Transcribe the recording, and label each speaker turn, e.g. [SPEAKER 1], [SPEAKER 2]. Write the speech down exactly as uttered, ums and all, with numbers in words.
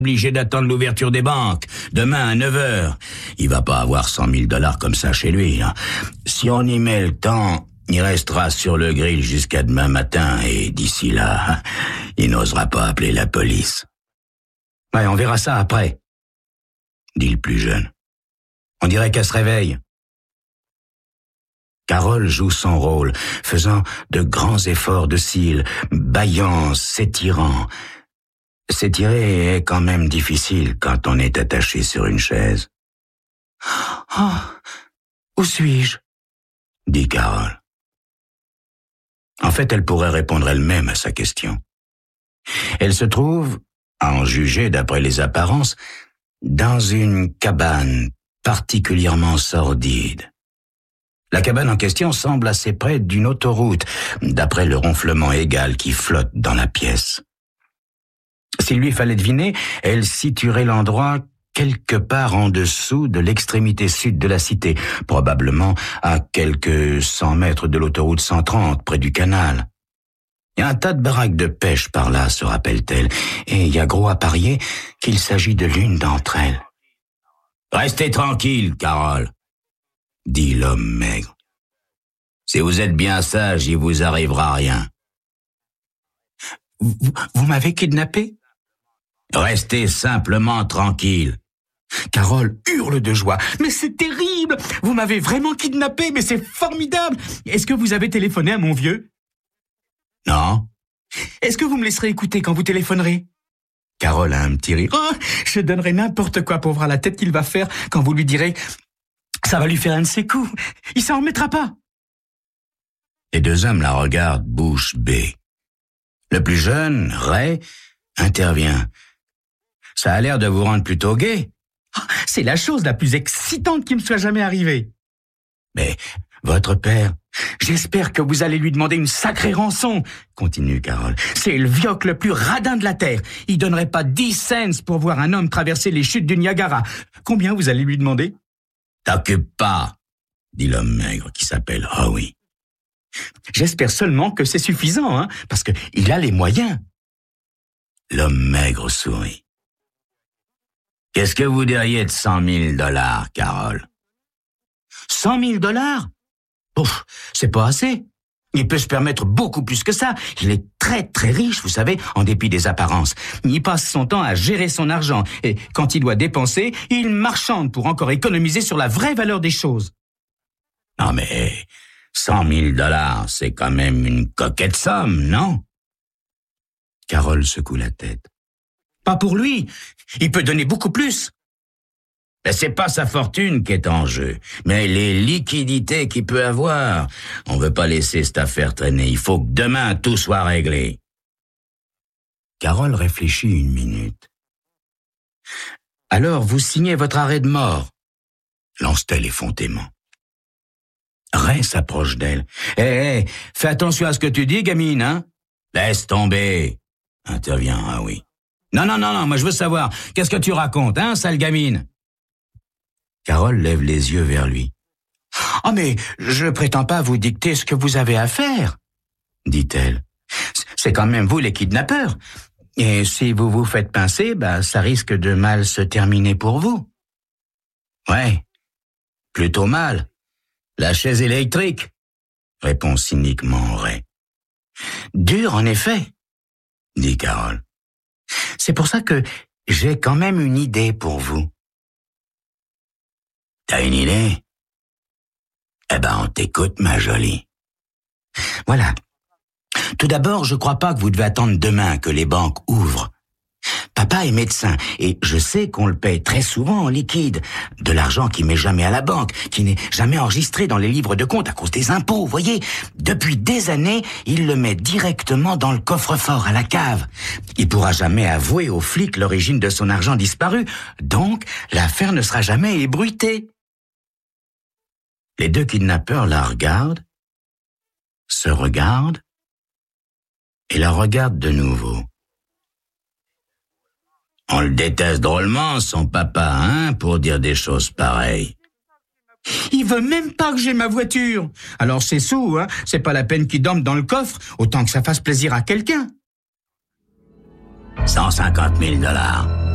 [SPEAKER 1] obligé d'attendre l'ouverture des banques. Demain à neuf heures. Il va pas avoir cent mille dollars comme ça chez lui, là. Si on y met le temps, il restera sur le grill jusqu'à demain matin et d'ici là, il n'osera pas appeler la police. Ouais, on verra ça après, dit le plus jeune. On dirait qu'elle se réveille. Carole joue son rôle, faisant de grands efforts de cils, bâillant, s'étirant. S'étirer est quand même difficile quand on est attaché sur une chaise. « Oh, où suis-je » dit Carole. En fait, elle pourrait répondre elle-même à sa question. Elle se trouve, à en juger d'après les apparences, dans une cabane particulièrement sordide. La cabane en question semble assez près d'une autoroute, d'après le ronflement égal qui flotte dans la pièce. S'il lui fallait deviner, elle situerait l'endroit quelque part en dessous de l'extrémité sud de la cité, probablement à quelques cent mètres de l'autoroute cent trente, près du canal. Il y a un tas de baraques de pêche par là, se rappelle-t-elle, et il y a gros à parier qu'il s'agit de l'une d'entre elles. « Restez tranquille, Carole, » dit l'homme maigre. « Si vous êtes bien sage, il vous arrivera rien. »« Vous, vous m'avez kidnappé ?»« Restez simplement tranquille. » Carole hurle de joie. « Mais c'est terrible! Vous m'avez vraiment kidnappé, mais c'est formidable! Est-ce que vous avez téléphoné à mon vieux? »« Non. »« Est-ce que vous me laisserez écouter quand vous téléphonerez ?» Carole a un petit rire. « Oh, je donnerai n'importe quoi pour voir la tête qu'il va faire quand vous lui direz « Ça va lui faire un de ses coups. Il s'en remettra pas. » Les deux hommes la regardent bouche bée. Le plus jeune, Ray, intervient. « Ça a l'air de vous rendre plutôt gai. »« Oh, c'est la chose la plus excitante qui me soit jamais arrivée. »« Mais votre père, j'espère que vous allez lui demander une sacrée rançon, » continue Carole. « C'est le vioque le plus radin de la terre. Il donnerait pas dix cents pour voir un homme traverser les chutes du Niagara. Combien vous allez lui demander? »« T'occupe pas, » dit l'homme maigre qui s'appelle Howie. « J'espère seulement que c'est suffisant, hein, parce que il a les moyens. » L'homme maigre sourit. « Qu'est-ce que vous diriez de cent mille dollars, Carole? »« Cent mille dollars? Ouf, c'est pas assez. Il peut se permettre beaucoup plus que ça. Il est très très riche, vous savez, en dépit des apparences. Il passe son temps à gérer son argent, et quand il doit dépenser, il marchande pour encore économiser sur la vraie valeur des choses. » Non mais, cent mille dollars, c'est quand même une coquette somme, non? Carole secoue la tête. Pas pour lui. Il peut donner beaucoup plus. Ben, c'est pas sa fortune qui est en jeu, mais les liquidités qu'il peut avoir. On veut pas laisser cette affaire traîner. Il faut que demain tout soit réglé. Carole réfléchit une minute. Alors, vous signez votre arrêt de mort, lance-t-elle effrontément. Ray s'approche d'elle. Hé, hey, hey, fais attention à ce que tu dis, gamine, hein? Laisse tomber, intervient Howie. Non, non, non, non, moi je veux savoir, qu'est-ce que tu racontes, hein, sale gamine? Carole lève les yeux vers lui. « Oh, mais je prétends pas vous dicter ce que vous avez à faire, » dit-elle. « C'est quand même vous les kidnappeurs. Et si vous vous faites pincer, bah, ça risque de mal se terminer pour vous. »« Ouais, plutôt mal. La chaise électrique, » répond cyniquement Ray. « Dur, en effet, » dit Carole. « C'est pour ça que j'ai quand même une idée pour vous. » T'as une idée? Eh ben, on t'écoute, ma jolie. Voilà. Tout d'abord, je crois pas que vous devez attendre demain que les banques ouvrent. Papa est médecin et je sais qu'on le paye très souvent en liquide. De l'argent qui met jamais à la banque, qui n'est jamais enregistré dans les livres de compte à cause des impôts, voyez. Depuis des années, il le met directement dans le coffre-fort, à la cave. Il pourra jamais avouer aux flics l'origine de son argent disparu. Donc, l'affaire ne sera jamais ébruitée. Les deux kidnappeurs la regardent, se regardent et la regardent de nouveau. On le déteste drôlement, son papa, hein, pour dire des choses pareilles. Il veut même pas que j'ai ma voiture. Alors c'est sous, hein, c'est pas la peine qu'il dorme dans le coffre, autant que ça fasse plaisir à quelqu'un. cent cinquante mille dollars.